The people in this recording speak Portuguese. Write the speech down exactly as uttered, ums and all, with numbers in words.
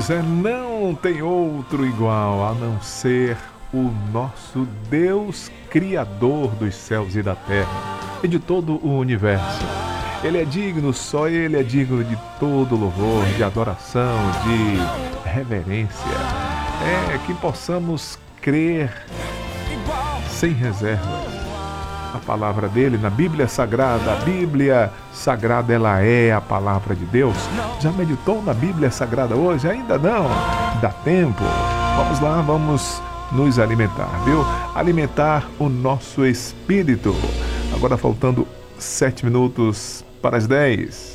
diz: é, não tem outro igual a não ser o nosso Deus, Criador dos céus e da terra e de todo o universo. Ele é digno, só Ele é digno de todo louvor, de adoração, de reverência. É que possamos crer sem reservas a palavra dele na Bíblia Sagrada. A Bíblia Sagrada, ela é a palavra de Deus. Já meditou na Bíblia Sagrada hoje? Ainda não? Dá tempo? Vamos lá, vamos nos alimentar, viu? Alimentar o nosso espírito. Agora faltando sete minutos para as dez.